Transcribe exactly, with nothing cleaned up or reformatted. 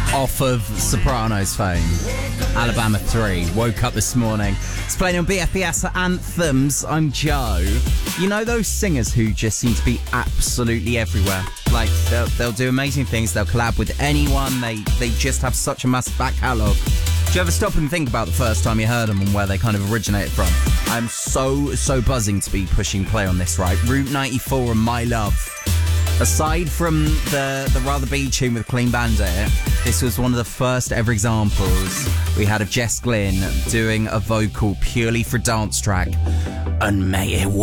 off of Sopranos fame. Alabama three. Woke up this morning. It's playing on B F B S Anthems. I'm Joe. You know those singers who just seem to be absolutely everywhere? Like, they'll, they'll do amazing things. They'll collab with anyone. They, they just have such a massive back catalogue. Do you ever stop and think about the first time you heard them and where they kind of originated from? I'm so, so buzzing to be pushing play on this, right? Route ninety-four and My Love. Aside from the, the Rather Be tune with Clean Bandit, this was one of the first ever examples we had of Jess Glynn doing a vocal purely for a dance track. And may it